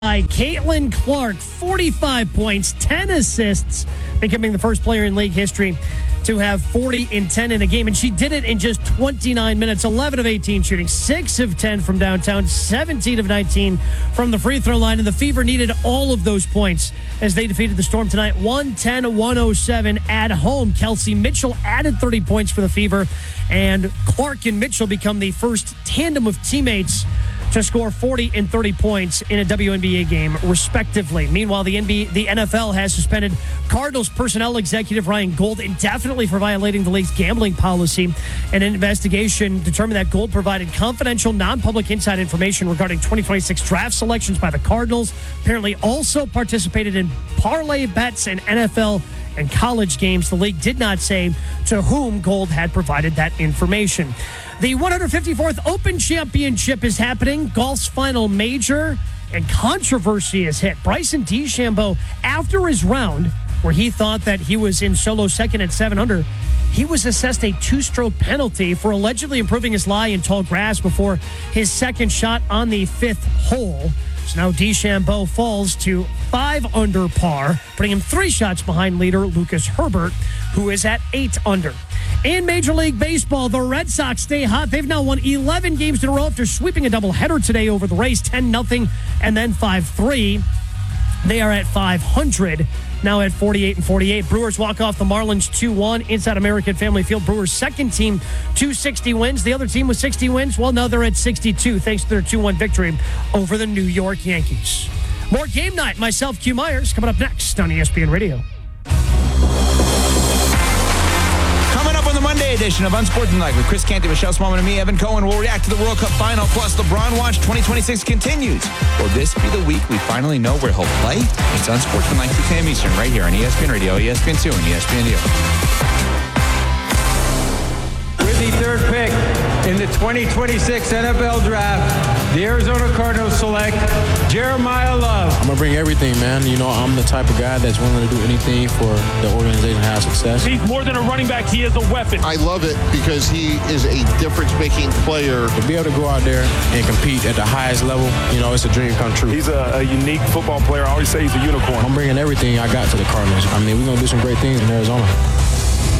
by Caitlin Clark, 45 points, 10 assists, becoming the first player in league history to have 40 and 10 in a game. And she did it in just 29 minutes, 11 of 18 shooting, 6 of 10 from downtown, 17 of 19 from the free throw line. And the Fever needed all of those points as they defeated the Storm tonight, 110-107 at home. Kelsey Mitchell added 30 points for the Fever, and Clark and Mitchell become the first tandem of teammates to score 40 and 30 points in a WNBA game, respectively. Meanwhile, the NFL has suspended Cardinals personnel executive Ryan Gold indefinitely for violating the league's gambling policy. An investigation determined that Gold provided confidential, non-public inside information regarding 2026 draft selections by the Cardinals. Apparently also participated in parlay bets and NFL and college games. The league did not say to whom Gold had provided that information. The 154th Open Championship is happening, golf's final major, and controversy has hit. Bryson DeChambeau, after his round, where he thought that he was in solo second at 7 under, he was assessed a 2-stroke penalty for allegedly improving his lie in tall grass before his second shot on the 5th hole. So now DeChambeau falls to 5 under par, putting him 3 shots behind leader Lucas Herbert, who is at 8 under. In Major League Baseball, the Red Sox stay hot. They've now won 11 games in a row after sweeping a doubleheader today over the Rays, 10-0 and then 5-3. They are at 500, now at 48-48. Brewers walk off the Marlins 2-1 inside American Family Field. Brewers' second team, 260 wins. The other team with 60 wins, well, now they're at 62 thanks to their 2-1 victory over the New York Yankees. More Game Night. Myself, Q Myers, coming up next on ESPN Radio. Monday edition of Unsportsmanlike with Chris Canty, Michelle Smallman, and me, Evan Cohen. We'll react to the World Cup final, plus LeBron Watch 2026 continues. Will this be the week we finally know where he'll play? It's Unsportsmanlike 2 p.m. Eastern right here on ESPN Radio, ESPN2, and ESPN2. With the third pick in the 2026 NFL Draft, the Arizona Cardinals select Jeremiah Love. I'm going to bring everything, man. You know, I'm the type of guy that's willing to do anything for the organization to have success. He's more than a running back. He is a weapon. I love it because he is a difference-making player. To be able to go out there and compete at the highest level, you know, it's a dream come true. He's a unique football player. I always say he's a unicorn. I'm bringing everything I got to the Cardinals. I mean, we're going to do some great things in Arizona.